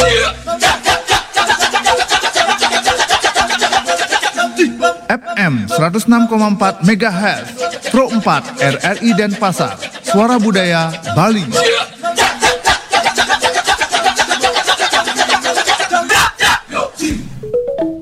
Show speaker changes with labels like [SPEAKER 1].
[SPEAKER 1] FM 106,4 MHz, Pro 4 RRI Denpasar, Suara Budaya Bali.